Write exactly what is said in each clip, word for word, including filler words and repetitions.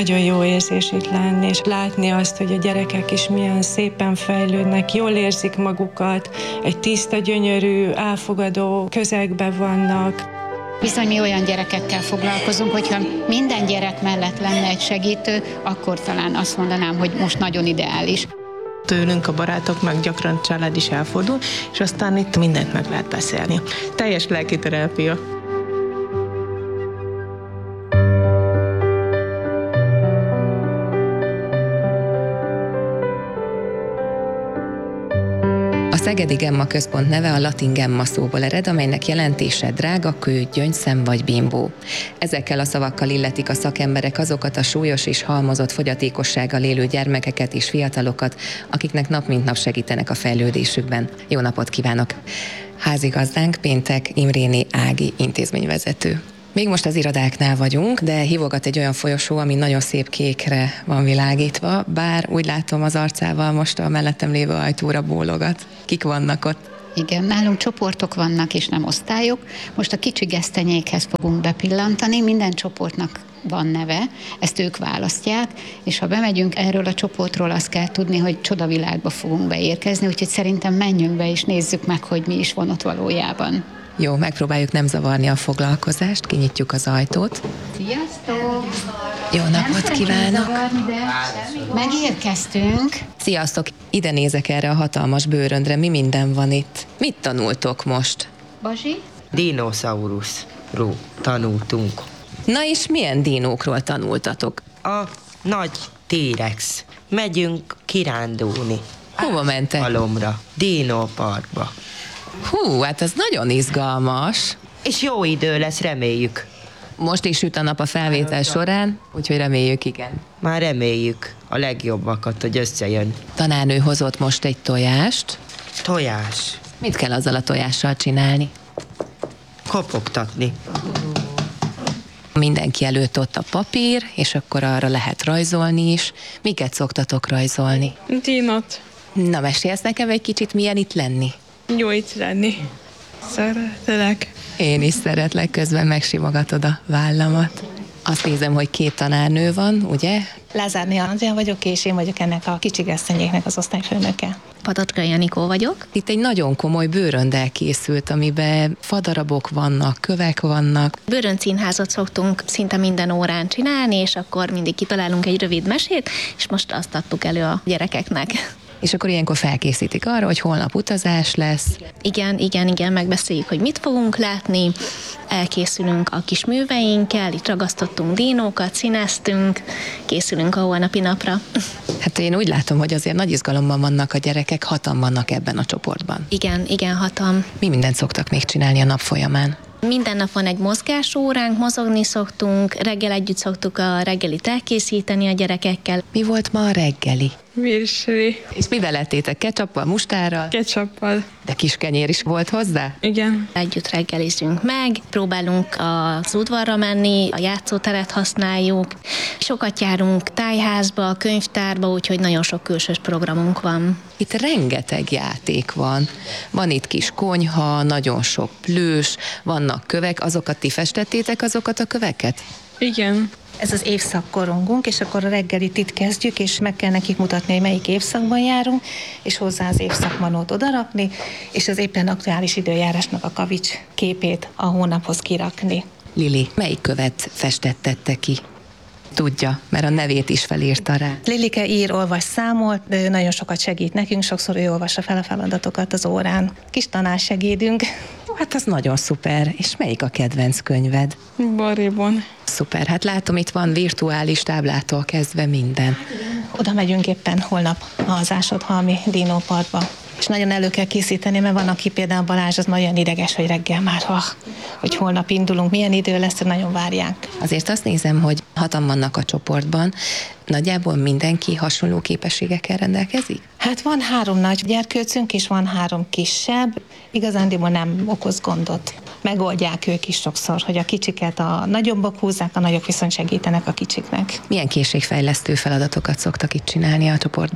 Nagyon jó érzés itt lenni, és látni azt, hogy a gyerekek is milyen szépen fejlődnek, jól érzik magukat, egy tiszta, gyönyörű, elfogadó közegben vannak. Bizony mi olyan gyerekekkel foglalkozunk, hogyha minden gyerek mellett lenne egy segítő, akkor talán azt mondanám, hogy most nagyon ideális. Tőlünk a barátoknak gyakran család is elfordul, és aztán itt mindent meg lehet beszélni. Teljes lelkiterápia. A Szegedi Gemma Központ neve a latin gemma szóból ered, amelynek jelentése drága kő, gyöngyszem vagy bimbó. Ezekkel a szavakkal illetik a szakemberek azokat a súlyos és halmozott fogyatékossággal élő gyermekeket és fiatalokat, akiknek nap mint nap segítenek a fejlődésükben. Jó napot kívánok! Házigazdánk Péntek Imréné Ági intézményvezető. Még most az irodáknál vagyunk, de hívogat egy olyan folyosó, ami nagyon szép kékre van világítva, bár úgy látom az arcával most a mellettem lévő ajtóra bólogat. Kik vannak ott? Igen, nálunk csoportok vannak és nem osztályok. Most a kicsi gesztenyékhez fogunk bepillantani, minden csoportnak van neve, ezt ők választják, és ha bemegyünk erről a csoportról, azt kell tudni, hogy csodavilágba fogunk beérkezni, úgyhogy szerintem menjünk be és nézzük meg, hogy mi is van ott valójában. Jó, megpróbáljuk nem zavarni a foglalkozást, kinyitjuk az ajtót. Sziasztok! Jó napot kívánok! Megérkeztünk. Sziasztok! Ide nézek erre a hatalmas bőröndre, mi minden van itt. Mit tanultok most? Bazsi? Dinoszauruszról tanultunk. Na és milyen dinókról tanultatok? A nagy T-rex. Megyünk kirándulni. Hova mentek? Alomra, dinóparkba. Hú, hát ez nagyon izgalmas. És jó idő lesz, reméljük. Most is süt a nap a felvétel során, úgyhogy reméljük, igen. Már reméljük a legjobbakat, hogy összejön. Tanárnő hozott most egy tojást. Tojás. Mit kell azzal a tojással csinálni? Kopogtatni. Mindenki előtt ott a papír, és akkor arra lehet rajzolni is. Miket szoktatok rajzolni? Dinot. Na, mesélsz nekem egy kicsit, milyen itt lenni? Jó itt lenni. Szeretlek. Én is szeretlek, közben megsimogatod a vállamat. Azt nézem, hogy két tanárnő van, ugye? Lázárné Andrea vagyok, és én vagyok ennek a kicsi gesztenyéknek az osztályfőnöke. Patocska Janikó vagyok. Itt egy nagyon komoly bőröndel készült, amiben fadarabok vannak, kövek vannak. Bőröndszínházat szoktunk szinte minden órán csinálni, és akkor mindig kitalálunk egy rövid mesét, és most azt adtuk elő a gyerekeknek. És akkor ilyenkor felkészítik arra, hogy holnap utazás lesz. Igen, igen, igen, megbeszéljük, hogy mit fogunk látni, elkészülünk a kis műveinkkel, itt ragasztottunk dinókat, színeztünk, készülünk a holnapi napra. Hát én úgy látom, hogy azért nagy izgalomban vannak a gyerekek, hatan vannak ebben a csoportban. Igen, igen, hatan. Mi mindent szoktak még csinálni a nap folyamán? Minden nap van egy mozgásóránk, mozogni szoktunk, reggel együtt szoktuk a reggelit elkészíteni a gyerekekkel. Mi volt ma a reggeli? Virsli. És mivel lettétek? Ketchuppal, mustárral? Ketchuppal. De kis kenyér is volt hozzá? Igen. Együtt reggelizünk meg, próbálunk az udvarra menni, a játszóteret használjuk. Sokat járunk tájházba, könyvtárba, úgyhogy nagyon sok külsős programunk van. Itt rengeteg játék van. Van itt kis konyha, nagyon sok plüss, vannak kövek, azokat ti festettétek, azokat a köveket? Igen. Ez az évszakkorongunk, és akkor a reggelit itt kezdjük, és meg kell nekik mutatni, hogy melyik évszakban járunk, és hozzá az évszakmanót odarakni, és az éppen aktuális időjárásnak a kavics képét a hónaphoz kirakni. Lili, melyik követ festettettek ki? Tudja, mert a nevét is felírta rá. Lilike ír, olvas, számol, ő nagyon sokat segít nekünk, sokszor ő olvassa fel a feladatokat az órán. Kis tanársegédünk. Hát az nagyon szuper. És melyik a kedvenc könyved? Baribon. Szuper, hát látom, itt van virtuális táblától kezdve minden. Oda megyünk éppen holnap az Ásodhalmi Dinóparkba. És nagyon elő kell készíteni, mert van, aki például Balázs, az nagyon ideges, hogy reggel már, ha, hogy holnap indulunk, milyen idő lesz, nagyon várják. Azért azt nézem, hogy hatan vannak a csoportban, nagyjából mindenki hasonló képességekkel rendelkezik? Hát van három nagy gyerkőcünk, és van három kisebb. Igazándiból nem okoz gondot. Megoldják ők is sokszor, hogy a kicsiket a nagyobbak húzzák, a nagyok viszont segítenek a kicsiknek. Milyen készségfejlesztő feladatokat szoktak itt csinálni a csoportban?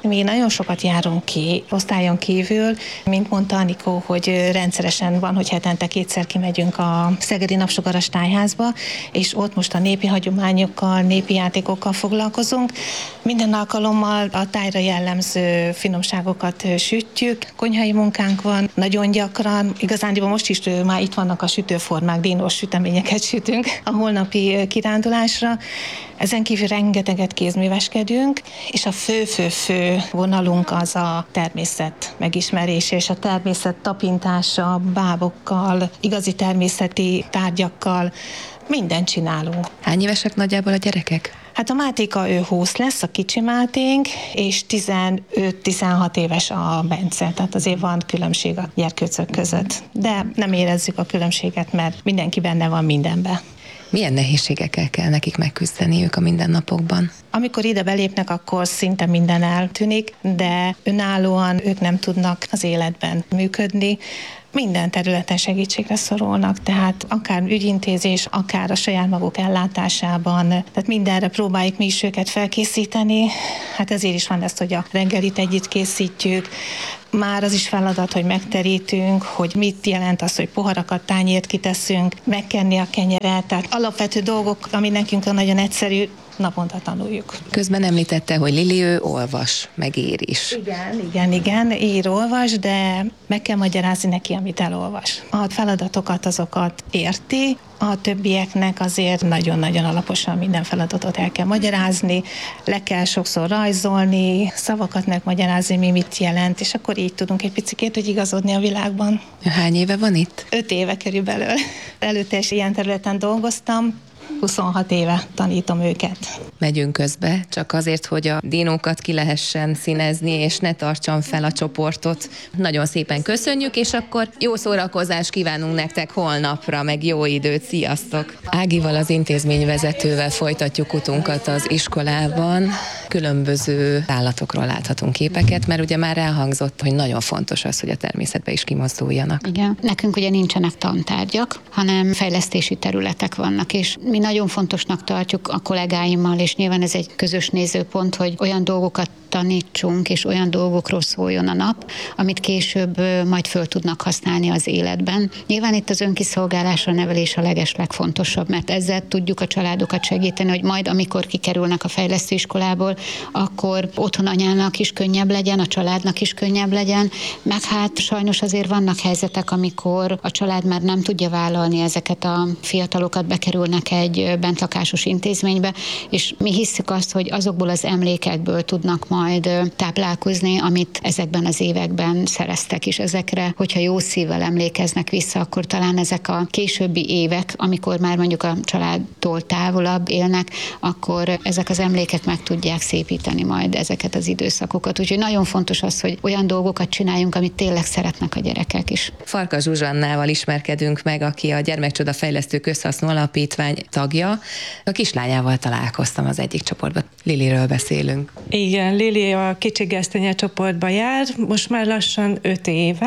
Mi nagyon sokat járunk ki osztályon kívül, mint mondta Anikó, hogy rendszeresen van, hogy hetente kétszer kimegyünk a Szegedi Napsugaras Tájházba, és ott most a népi hagyományokkal, népi játékokkal foglalkozunk. Minden alkalommal a tájra jellemző finomságokat sütjük, konyhai munkánk van, nagyon gyakran, igazándiból most is már itt vannak a sütőformák, dinós süteményeket sütünk a holnapi kirándulásra. Ezen kívül rengeteget kézműveskedünk, és a fő-fő-fő vonalunk az a természet megismerése, és a természet tapintása, bábokkal, igazi természeti tárgyakkal, mindent csinálunk. Hány évesek nagyjából a gyerekek? Hát a Mátéka ő húsz lesz, a kicsi Máténk, és tizenöt-tizenhat éves a Bence, tehát azért van különbség a gyerkőcök között. De nem érezzük a különbséget, mert mindenki benne van mindenben. Milyen nehézségekkel kell nekik megküzdeniük a mindennapokban? Amikor ide belépnek, akkor szinte minden eltűnik, de önállóan ők nem tudnak az életben működni. Minden területen segítségre szorulnak, tehát akár ügyintézés, akár a saját maguk ellátásában, tehát mindenre próbáljuk mi is őket felkészíteni. Hát ezért is van ez, hogy a reggelit együtt készítjük. Már az is feladat, hogy megterítünk, hogy mit jelent az, hogy poharakat, tányért kiteszünk, megkenni a kenyeret, tehát alapvető dolgok, ami nekünk nagyon egyszerű, naponta tanuljuk. Közben említette, hogy Lili ő olvas, meg ír is. Igen, igen, igen, ír, olvas, de meg kell magyarázni neki, amit elolvas. A feladatokat azokat érti, a többieknek azért nagyon-nagyon alaposan minden feladatot el kell magyarázni, le kell sokszor rajzolni, szavakat megmagyarázni, mi mit jelent, és akkor így tudunk egy picikét úgy igazodni a világban. Hány éve van itt? Öt éve körülbelül. Előtte is ilyen területen dolgoztam, huszonhat éve tanítom őket. Megyünk közbe, csak azért, hogy a dinókat ki lehessen színezni, és ne tartsam fel a csoportot. Nagyon szépen köszönjük, és akkor jó szórakozást kívánunk nektek holnapra, meg jó időt, sziasztok! Ágival, az intézményvezetővel folytatjuk utunkat az iskolában. Különböző állatokról láthatunk képeket, mert ugye már elhangzott, hogy nagyon fontos az, hogy a természetbe is kimozduljanak. Igen, nekünk ugye nincsenek tantárgyak, hanem fejlesztési területek vannak, és mi nagyon fontosnak tartjuk a kollégáimmal, és nyilván ez egy közös nézőpont, hogy olyan dolgokat tanítsunk, és olyan dolgokról szóljon a nap, amit később majd föl tudnak használni az életben. Nyilván itt az önkiszolgálás, a nevelés a legeslegfontosabb, mert ezzel tudjuk a családokat segíteni, hogy majd amikor kikerülnek a fejlesztőiskolából, akkor otthon anyának is könnyebb legyen, a családnak is könnyebb legyen, meg hát sajnos azért vannak helyzetek, amikor a család már nem tudja vállalni ezeket a fiatalokat, bekerülnek egy bentlakásos intézménybe, és mi hisszük azt, hogy azokból az emlékekből tudnak majd táplálkozni, amit ezekben az években szereztek, és ezekre, hogyha jó szívvel emlékeznek vissza, akkor talán ezek a későbbi évek, amikor már mondjuk a családtól távolabb élnek, akkor ezek az emlékek meg tudják szépíteni majd ezeket az időszakokat. Úgyhogy nagyon fontos az, hogy olyan dolgokat csináljunk, amit tényleg szeretnek a gyerekek is. Farkas Zsuzsannával ismerkedünk meg, aki a Gyermekcsoda Fejlesztő Közhasznú Alapítvány tagja. A kislányával találkoztam az egyik csoportban. Liliről beszélünk. Igen, Lili a kicsi gesztenye csoportba jár, most már lassan öt éve,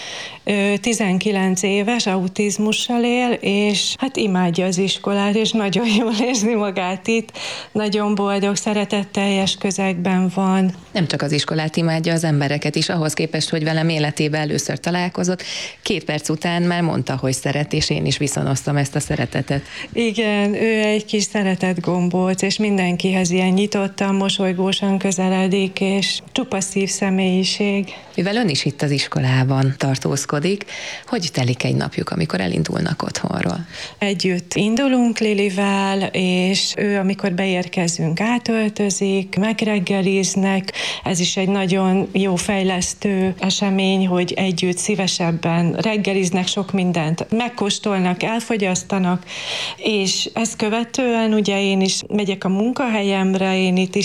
tizenkilenc éves, autizmussal él, és hát imádja az iskolát, és nagyon jól érzi magát itt, nagyon boldog, szeretetteljes közegben van. Nem csak az iskolát imádja, az embereket is, ahhoz képest, hogy velem életében először találkozott. Két perc után már mondta, hogy szeret, és én is viszonoztam ezt a szeretetet. Igen, ő egy kis szeretett gombóc, és mindenkihez ilyen nyitottan, mosolygósan közeledik, és csupa szív személyiség. Mivel ön is itt az iskolában tartózkodik, hogy telik egy napjuk, amikor elindulnak otthonról? Együtt indulunk Lilivel, és ő, amikor beérkezünk, átöltözik, megreggeliznek. Ez is egy nagyon jó fejlesztő esemény, hogy együtt szívesebben reggeliznek, sok mindent megkóstolnak, elfogyasztanak, és ezt követően ugye én is megyek a munkahelyemre, én itt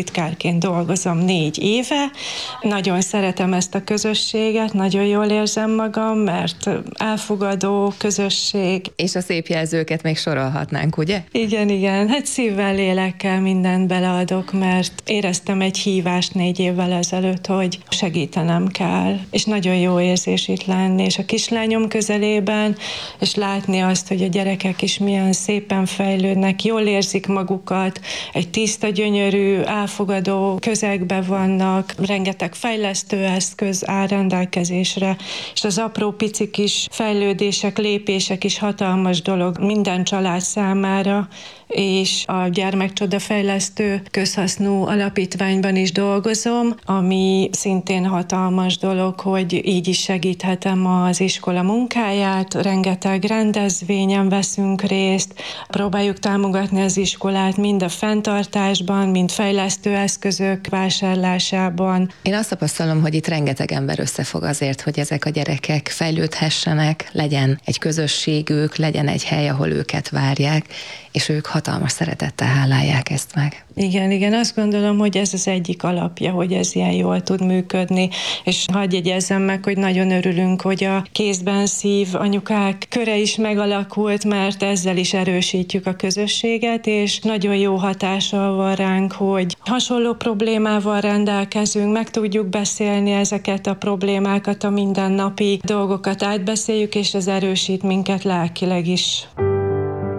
iskolatitkárként dolgozom négy éve. Nagyon szeretem ezt a közösséget, nagyon jól érzem magam, mert elfogadó közösség. És a szép jelzőket még sorolhatnánk, ugye? Igen, igen, hát szívvel, lélekkel mindent beleadok, mert éreztem egy hívást négy évvel ezelőtt, hogy segítenem kell, és nagyon jó érzés itt lenni, és a kislányom közelében, és látni azt, hogy a gyerekek is milyen szépen fejlődnek, jól érzik magukat, egy tiszta, gyönyörű, elfogadó közegben vannak, rengeteg fejlesztő eszköz áll rendelkezésre, és az apró pici kis fejlődések, lépések is hatalmas dolog minden család számára, és a Gyermekcsoda Fejlesztő Közhasznú Alapítványban is dolgozom, ami szintén hatalmas dolog, hogy így is segíthetem az iskola munkáját, rengeteg rendezvényen veszünk részt, próbáljuk támogatni az iskolát mind a fenntartásban, mind fejlesztő eszközök vásárlásában. Én azt tapasztalom, hogy itt rengeteg ember összefog azért, hogy ezek a gyerekek fejlődhessenek, legyen egy közösségük, legyen egy hely, ahol őket várják, és ők hatalmas szeretettel hálálják ezt meg. Igen, igen, azt gondolom, hogy ez az egyik alapja, hogy ez ilyen jól tud működni, és hadd jegyezzem meg, hogy nagyon örülünk, hogy a Kézben Szív anyukák köre is megalakult, mert ezzel is erősítjük a közösséget, és nagyon jó hatással van ránk, hogy hasonló problémával rendelkezünk, meg tudjuk beszélni ezeket a problémákat, a mindennapi dolgokat átbeszéljük, és ez erősít minket lelkileg is.